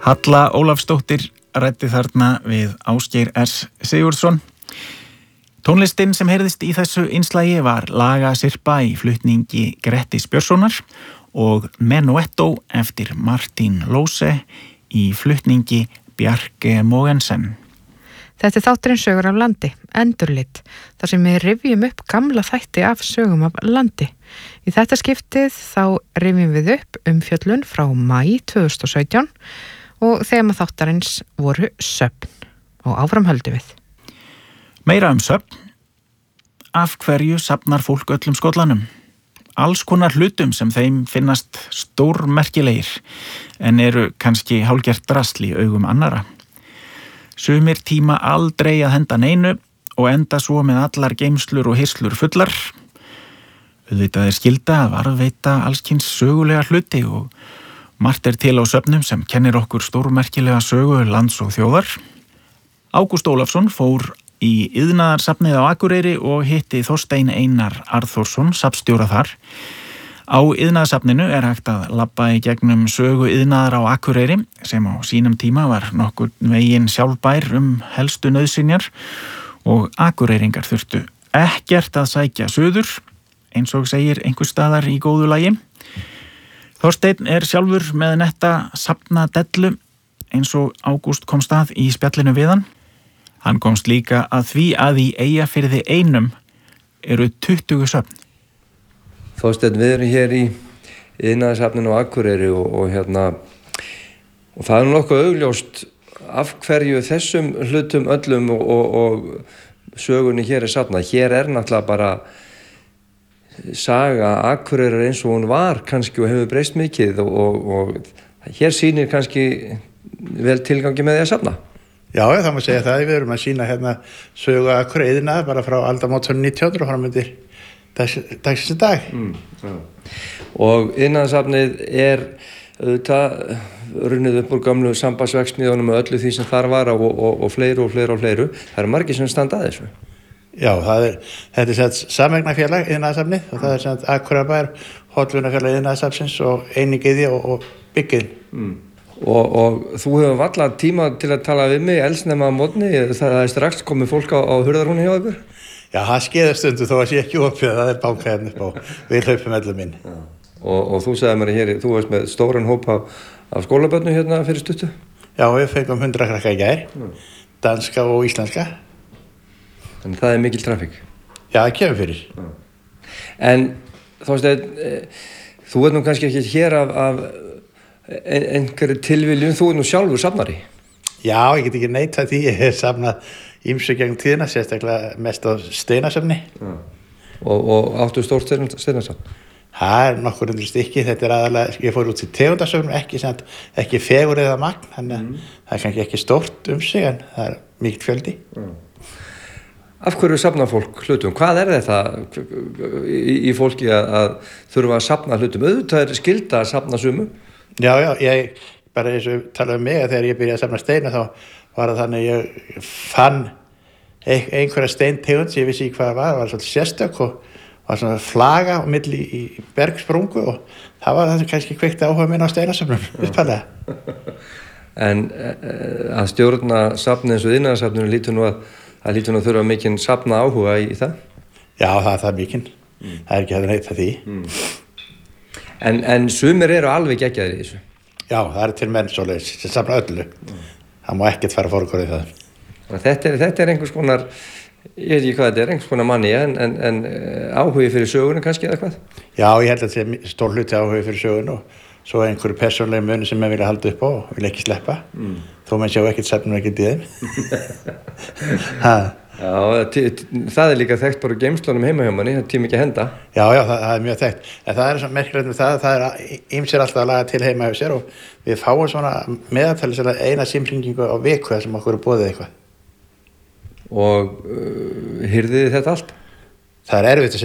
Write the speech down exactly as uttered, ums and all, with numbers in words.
Halla Ólafsdóttir ræddi þarna við Ásgeir S. Sigurðsson. Tónlistin sem heyrðist í þessu innslagi var Laga Sirpa í flutningi Grettis Björnssonar og Menuetto eftir Martin Lose í flutningi Bjarke Mogensen. Þetta er þátturinn Sögur af landi, endurlit, þar sem við rifjum upp gamla þætti af sögum af landi. Í þetta skiptið þá rifjum við upp umfjöllun frá maí tvö þúsund og sautján og þema þáttarins voru söfn og áfram höldum við. Meira um söfn. Af hverju safnar fólk öllum skollanum? Alls konar hlutum sem þeim finnast stórmerkilegir en eru kannski hálfgert drasl í augum annara. Sumir tíma aldrei að henda neinu og enda svo með allar geymslur og hirslur fullar. Auðvitað er skylda að varðveita allskyns sögulega hluti og margt er til á söfnum sem kennir okkur stórmerkilega sögu lands og þjóðar. Ágúst Ólafsson fór í iðnaðarsafnið á Akureyri og hitti Þorstein Einar Arþórsson, safnstjóra þar. Á iðnaðarsafninu er hægt að labba í gegnum sögu iðnaðar á Akureyri sem á sínum tíma var nokkur veginn sjálfbær um helstu nauðsynjar og Akureyringar þurftu ekkert að sækja suður, eins og segir einhvers staðar í góðu lagi. Þorsteinn er sjálfur með netta safnadellu eins og Ágúst komst að í spjallinu við hann. Hann komst líka að því að í Eyjafirði einum eru tuttugu söfn. Þorsteinn, við erum hér í iðnaðarsafninu á Akureyri og, og hérna og það er nokkuð augljóst af hverju þessum hlutum öllum og, og, og sögunni hér er safnað. Hér er náttúrulega bara saga Akureyrar eins og hún var kannski og hefur breyst mikið og, og, og hér sýnir kannski vel tilgangi með því að safna. Já, það má segja það. Við erum að sýna hérna sögu Akureyriðna bara frá aldamótum nítján hundruð og framöndir dagsins í dag. Mm, ja. Og iðnaðarsafnið er auðvitað runnið upp úr gamlu sambandsverksmiðjunum og öllu því sem þar var og, og, og fleiru og fleiru og fleiru. Það eru margir sem standa að þessu. Já, það er, þetta er sett sameigna-félag iðnaðarsafnið og það er sett Akureyrarbær, Hollvinafélag iðnaðarsafnsins og Einigiði og, og Byggið. Mm. Og, og þú hefur varla tíma til að tala við mig eldsnemma á morgni, það er strax komið fólk á, á hurðarhúni hjá ykkur? Já, það skeiðar stundu þó að sé ekki opið, það er bankaefni og við hlaupum öllum inn. Ja. Og, og þú sagði mér hér, þú varst með stóran hóp af, af skólabörnum hérna fyrir stuttu? Já, við fengum hundra krakka í gær, ja. Danska og íslenska. Þannig það er mikil trafík? Já, það kemur fyrir. Ja. En Þorsteinn, e, þú ert nú kannski ekki hér af, af ein, einhverju tilviljun, þú ert nú sjálfur safnari? Já, ég get ekki neitað því, ég hef safnað ýmsu gegn tíðina, sérstaklega mest á steinasafni. Ja. Og, og áttu stórt steinasafn? Það er nokkur hundruð stykki, þetta er aðalega, ég fór út til tegundasöfnum, ekki, ekki fegur eða magn, þannig að mm. það er kannski ekki stórt um sig, en það er mikill fjöldi. Ja. Af hverju safnar fólk hlutum? Hvað er þetta í, í fólki að, að þurfa að safna hlutum? Auðvitað er skylda að safna sumu? Já, já, ég bara eins og talaði um mig að þegar ég byrjaði að safna steina þá var það þannig að ég fann einhverja steintegund sem ég vissi ekki hvað það var, það var svolítið sérstök og var svona flaga á milli í bergsprungu og það var það sem kannski kveikti áhuga minn á steinasöfnum, upphæðlega. En að stjórna safni eins og iðnaðarsafninu lítur nú að það lítur nú að þurfa mikinn safna áhuga í, í það? Já, það er það mikinn. Mm. Það er ekki að neita því. Mm. En, en sumir eru alveg geggjaðir í þessu? Já, það er til menn svoleiðis sem safna öllu. Mm. Það má ekkert fara fórgórið það. Þetta er, þetta er einhvers konar, ég veit ekki hvað þetta er, einhvers konar manni, en, en, en áhugi fyrir sögunum kannski eða hvað? Já, ég held að þetta er stór hluti áhugi fyrir sögunum og svo einhverju persónlega muni sem maður vilja halda upp á og vilja ekki sleppa. Mm. Þó maður sjá ekkert safnum ekkert í þeim. Já, það er líka þekkt bara geymslunum heima hjá manni, það tíma ekki að henda. Já, já, það, það er mjög þekkt. En það er svo merkilegt með það, það er ýmsir alltaf að laga til heima hjá sér og við fáum svona meðaltali eina símhringingu á viku þar sem okkur er boðið eitthvað. Og uh, hirðið þetta allt? Það er erfitt að segja.